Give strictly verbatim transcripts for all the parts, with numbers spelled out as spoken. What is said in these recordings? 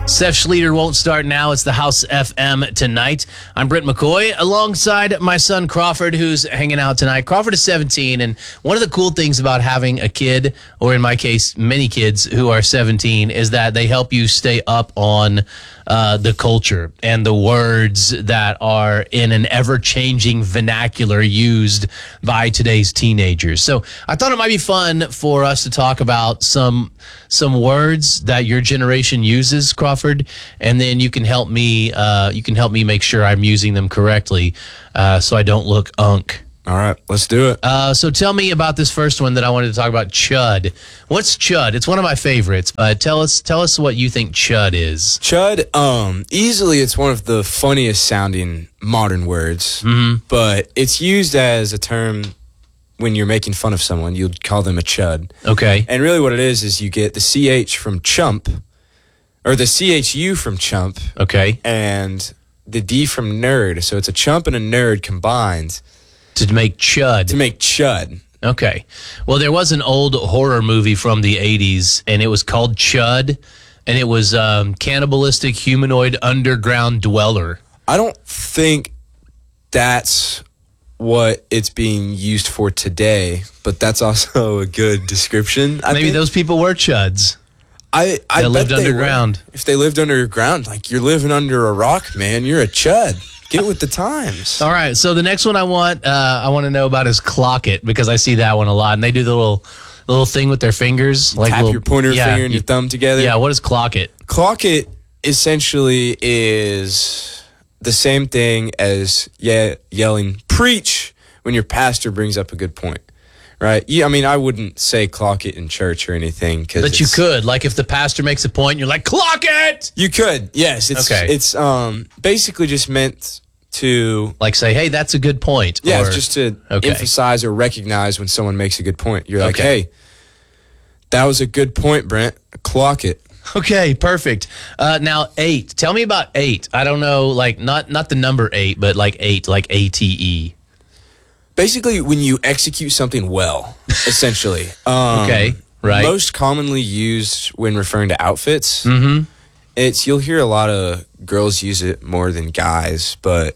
Steph Schlueter won't start now. It's the House F M tonight. I'm Brent McCoy alongside my son Crawford, who's hanging out tonight. Crawford is seventeen, and one of the cool things about having a kid, or in my case, many kids who are seventeen, is that they help you stay up on uh, the culture and the words that are in an ever-changing vernacular used by today's teenagers. So I thought it might be fun for us to talk about some some words that your generation uses, Crawford, and then you can help me. Uh, you can help me make sure I'm using them correctly, uh, so I don't look unk. All right, let's do it. Uh, so tell me about this first one that I wanted to talk about. Chud. What's chud? It's one of my favorites. Uh, tell us, tell us what you think chud is. Chud, um, easily it's one of the funniest sounding modern words, Mm-hmm. but it's used as a term when you're making fun of someone. You'd call them a chud. Okay. And really what it is is you get the C H from chump, or the C H U from chump, Okay. and the D from nerd. So it's a chump and a nerd combined To make chud. to make chud. Okay. Well, there was an old horror movie from the eighties, and it was called Chud, and it was um, cannibalistic humanoid underground dweller. I don't think that's what it's being used for today, but that's also a good description. I Maybe think. those people were chuds. I, I They bet lived they underground. were. If they lived underground, like you're living under a rock, man, you're a chud. Get with the times. All right. So the next one I want, uh, I want to know about is clock it, because I see that one a lot, and they do the little, the little thing with their fingers, like Tap little, your pointer yeah, finger and you- your thumb together. Yeah. What is clock it? Clock it essentially is the same thing as ye- yelling preach when your pastor brings up a good point, right? Yeah, I mean, I wouldn't say clock it in church or anything, because But you could, like, if the pastor makes a point, you're like, clock it. You could, yes. It's, Okay. It's um basically just meant to, Like, say, hey, that's a good point. yeah, or, it's just to Okay. emphasize or recognize when someone makes a good point. You're like, Okay. hey, that was a good point, Brent. Clock it. Okay, perfect. Uh, now eight. Tell me about eight. I don't know, like not not the number eight, but like eight, like A T E. Basically, when you execute something well, essentially. Um, Okay, right. Most commonly used when referring to outfits. Mm-hmm. It's you'll hear a lot of girls use it more than guys, but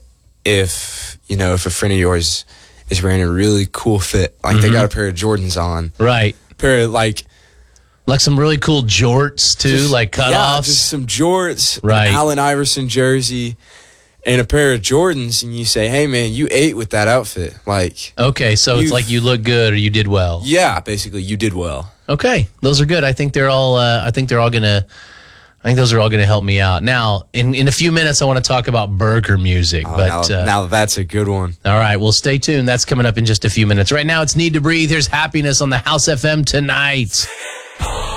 if you know if a friend of yours is wearing a really cool fit, like they got a pair of Jordans on, Right. pair of like Like some really cool jorts too, just- like yeah, cutoffs. just some jorts, Right. an Allen Iverson jersey, and a pair of Jordans, and you say, "Hey, man, you ate with that outfit." Like, Okay, so it's You've- like you look good or you did well. yeah, basically, you did well. Okay, those are good. I think they're all. Uh, I think they're all gonna. I think those are all gonna help me out. Now, in in a few minutes, I want to talk about burger music. Oh, but now, uh, now that's a good one. all right, well, stay tuned. That's coming up in just a few minutes. Right now, it's Need to Breathe. Here's Happiness on the House F M tonight.